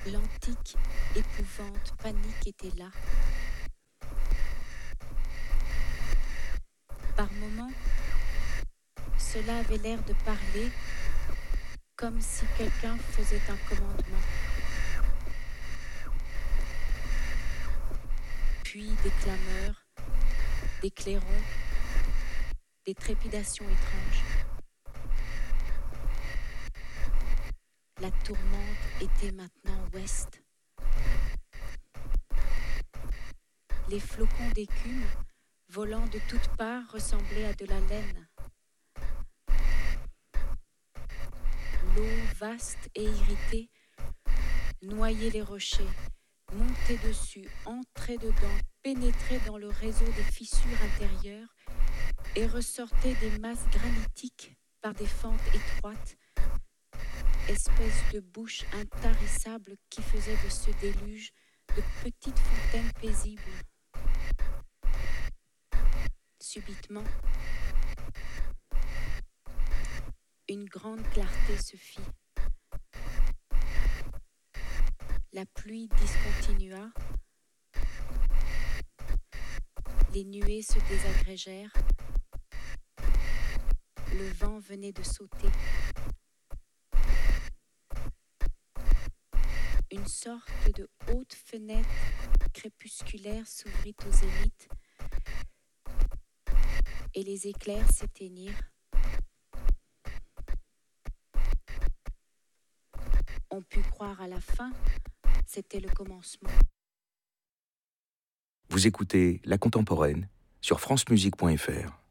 L'antique épouvante panique était là. Par moments, cela avait l'air de parler comme si quelqu'un faisait un commandement. Puis des clameurs, des clairons, des trépidations étranges. La tourmente était maintenant ouest. Les flocons d'écume, volant de toutes parts, ressemblaient à de la laine. L'eau vaste et irritée noyait les rochers, montait dessus, entrait dedans, pénétrait dans le réseau des fissures intérieures et ressortait des masses granitiques par des fentes étroites, espèce de bouche intarissable qui faisait de ce déluge de petites fontaines paisibles. Subitement, une grande clarté se fit. La pluie discontinua, les nuées se désagrégèrent, le vent venait de sauter. Une sorte de haute fenêtre crépusculaire s'ouvrit au zénith et les éclairs s'éteignirent. On put croire à la fin, c'était le commencement. Vous écoutez La Contemporaine sur francemusique.fr.